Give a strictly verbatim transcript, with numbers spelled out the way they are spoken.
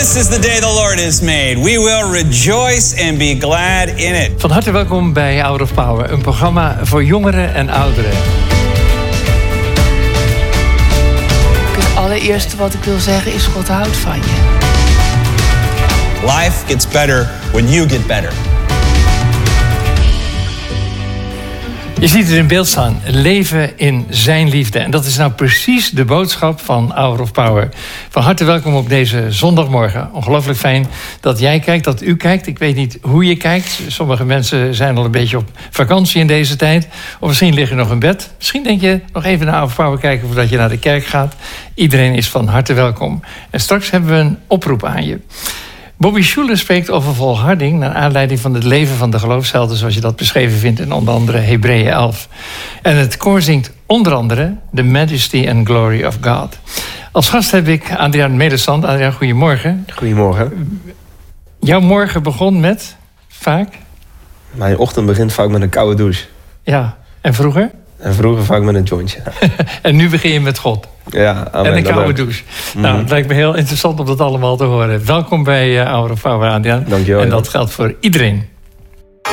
This is the day the Lord has made. We will rejoice and be glad in it. Van harte welkom bij Hour of Power, een programma voor jongeren en ouderen. Het allereerste wat ik wil zeggen is: God houdt van je. Life gets better when you get better. Je ziet het in beeld staan, leven in zijn liefde. En dat is nou precies de boodschap van Hour of Power. Van harte welkom op deze zondagmorgen. Ongelooflijk fijn dat jij kijkt, dat u kijkt. Ik weet niet hoe je kijkt. Sommige mensen zijn al een beetje op vakantie in deze tijd. Of misschien liggen nog in bed. Misschien denk je nog even naar Hour of Power kijken voordat je naar de kerk gaat. Iedereen is van harte welkom. En straks hebben we een oproep aan je. Bobby Schuller spreekt over volharding naar aanleiding van het leven van de geloofshelden, zoals je dat beschreven vindt in onder andere Hebreeën elf. En het koor zingt onder andere The Majesty and Glory of God. Als gast heb ik Adriaan Medestand. Adriaan, goedemorgen. Goedemorgen. Jouw morgen begon met, vaak? Mijn ochtend begint vaak met een koude douche. Ja, en vroeger? En vroeger vaak met een jointje. En nu begin je met God. Ja, amen, en een koude douche. Mm-hmm. Nou, het lijkt me heel interessant om dat allemaal te horen. Welkom bij uh, Hour of Power, Adriaan. Dankjewel. En dat geldt voor iedereen.